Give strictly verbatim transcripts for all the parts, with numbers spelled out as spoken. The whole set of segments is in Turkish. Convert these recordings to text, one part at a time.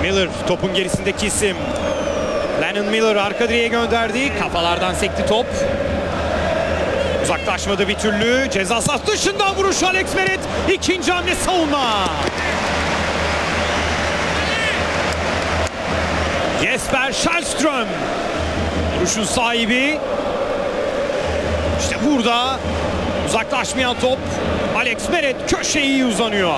Miller topun gerisindeki isim. Lennon Miller arka direğe gönderdi. Kafalardan sekti top. Uzaklaşmadı bir türlü. Ceza sahası dışından vuruş Alex Meret. İkinci hamle savunma. Jesper Källström. Vuruşun sahibi. İşte burada uzaklaşmayan top. Alex Meret köşeye iyi uzanıyor.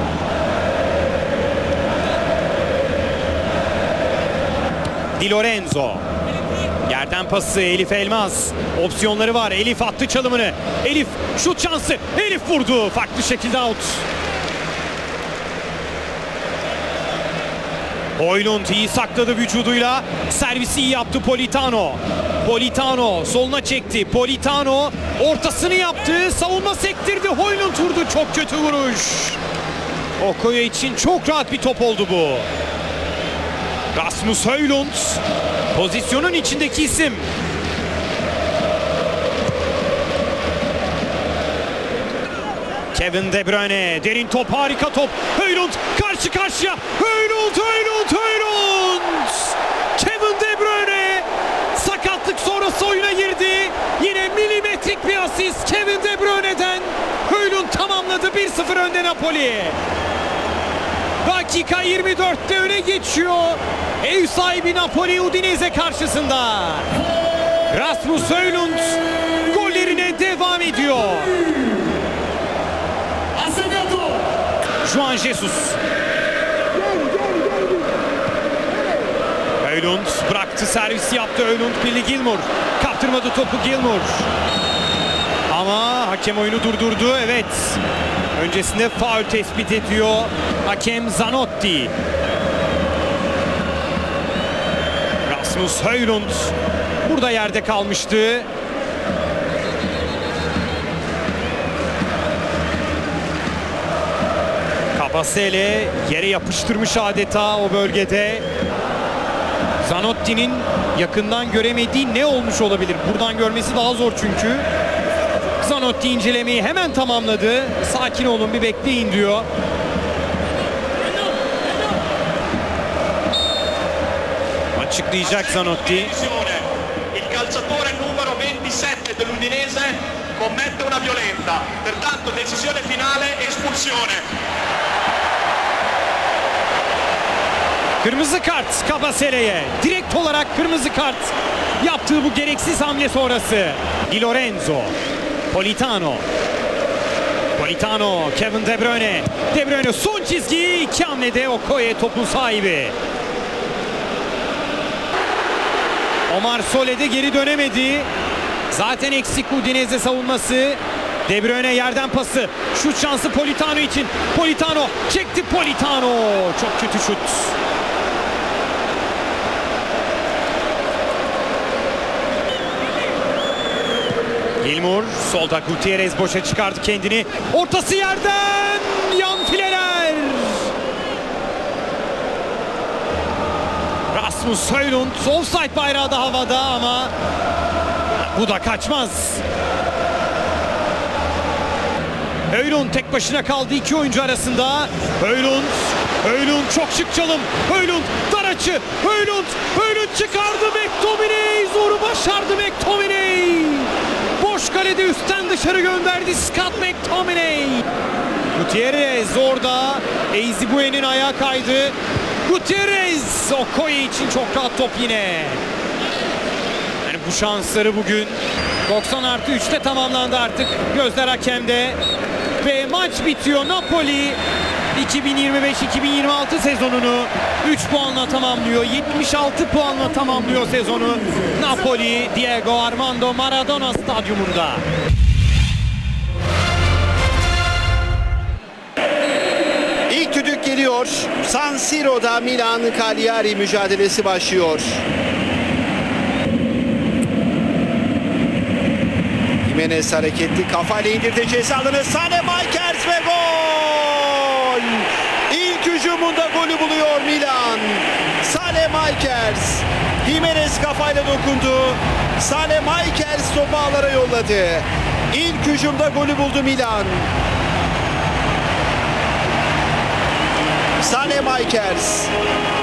Di Lorenzo. Yerden pası Elif Elmaz. Opsiyonları var. Elif attı çalımını. Elif şut şansı. Elif vurdu. Farklı şekilde out. Højlund iyi sakladı vücuduyla. Servisi iyi yaptı Politano. Politano soluna çekti. Politano ortasını yaptı. Savunma sektirdi. Højlund vurdu. Çok kötü vuruş. Okoye için çok rahat bir top oldu bu. Rasmus Højlund pozisyonun içindeki isim. Kevin De Bruyne derin top, harika top. Højlund karşı karşıya. Højlund, Højlund, Højlund. Kevin De Bruyne sakatlık sonrası oyuna girdi. Yine milimetrik bir asist Kevin De Bruyne'den. Højlund tamamladı. bir sıfır önde Napoli. Dakika yirmi dörtte öne geçiyor. Ev sahibi Napoli Udinese karşısında. Rasmus Højlund gollerine devam ediyor. Juan Jesus. Højlund bıraktı, servisi yaptı. Højlund Billy Gilmour. Kaptırmadı topu Gilmour. Ama hakem oyunu durdurdu. Evet. Öncesinde faul tespit ediyor hakem Zanotti. Rasmus Højlund burada yerde kalmıştı. Kabasele yere yapıştırmış adeta o bölgede. Zanotti'nin yakından göremediği ne olmuş olabilir? Buradan görmesi daha zor çünkü. Zanotti incelemeyi hemen tamamladı. Sakin olun, bir bekleyin diyor. Açıklayacak Zanotti. Il calciatore numero ventisette dell'Udinese commette una violenta. Pertanto decisione finale espulsione. Kırmızı kart Kabasele'ye. Direkt olarak kırmızı kart yaptığı bu gereksiz hamle sonrası. Di Lorenzo. Politano. Politano, Kevin De Bruyne. De Bruyne son çizgi, iki hamlede Okoye topun sahibi. Omar Sole'de geri dönemedi. Zaten eksik Udinese savunması. De Bruyne yerden pası. Şut şansı Politano için. Politano çekti, Politano. Çok kötü şut. Gilmour solda, Gutierrez boşa çıkardı kendini. Ortası yerden, yan fileler. Rasmus Højlund, offside bayrağı da havada ama bu da kaçmaz. Højlund tek başına kaldı iki oyuncu arasında. Højlund, Højlund çok şık çalım. Højlund dar açı. Højlund, Højlund çıkardı. McTominay zoru başardı McTominay. Boş kalede üstten dışarı gönderdi Scott McTominay. Gutierrez orada. Eyzibue'nin ayağı kaydı. Gutierrez Okoye için çok rahat top yine. Yani bu şansları bugün doksan artı üçte tamamlandı artık. Gözler hakemde. Ve maç bitiyor. Napoli iki bin yirmi beş iki bin yirmi altı sezonunu üç puanla tamamlıyor. yetmiş altı puanla tamamlıyor sezonu. Napoli Diego Armando Maradona stadyumunda. İlk düdük geliyor. San Siro'da Milan Cagliari mücadelesi başlıyor. Jimenez hareketli kafayla indirdi ceza alanı. Sane Majkers ve gol! İlk hücumunda golü buluyor Milan. Sane Majkers. Jimenez kafayla dokundu. Sane Majkers topu ağlara yolladı. İlk hücumda golü buldu Milan. Sane Majkers.